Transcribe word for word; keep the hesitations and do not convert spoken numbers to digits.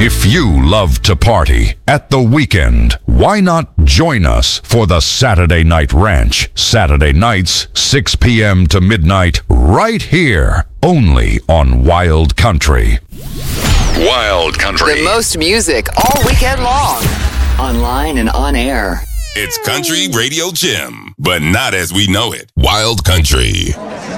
If you love to party at the weekend, why not join us for the Saturday Night Ranch? Saturday nights, six p.m. to midnight, right here, only on Wild Country. Wild Country. The most music all weekend long. Online and on air. It's Country Radio Jim, but not as we know it. Wild Country.